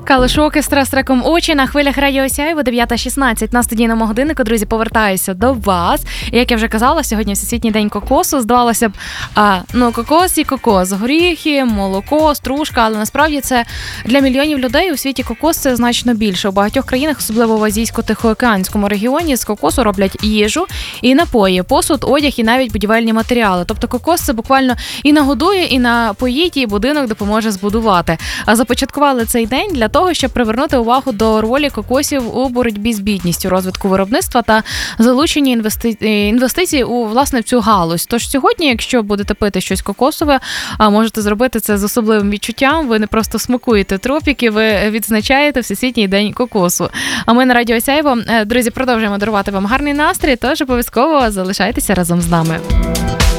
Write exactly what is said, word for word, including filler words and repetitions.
Калуш Оркестра з треком «Очі» на хвилях Радіо Сяйво, дев'ята шістнадцять на студійному годиннику. Друзі, повертаюся до вас. Як я вже казала, сьогодні Всесвітній день кокосу. Здавалося б, а, ну, кокос і кокос, горіхи, молоко, стружка, але насправді це для мільйонів людей у світі кокос це значно більше. У багатьох країнах, особливо в Азійсько-Тихоокеанському регіоні, з кокосу роблять їжу і напої, посуд, одяг і навіть будівельні матеріали. Тобто кокос це буквально і нагодує, і напоїть, і будинок допоможе збудувати. А започаткували цей день для того, щоб привернути увагу до ролі кокосів у боротьбі з бідністю, розвитку виробництва та залученні інвести... інвестицій у, власне, в цю галузь. Тож сьогодні, якщо будете пити щось кокосове, можете зробити це з особливим відчуттям. Ви не просто смакуєте тропіки, ви відзначаєте Всесвітній день кокосу. А ми на Радіо Сяйво, друзі, продовжуємо дарувати вам гарний настрій, тож обов'язково залишайтеся разом з нами.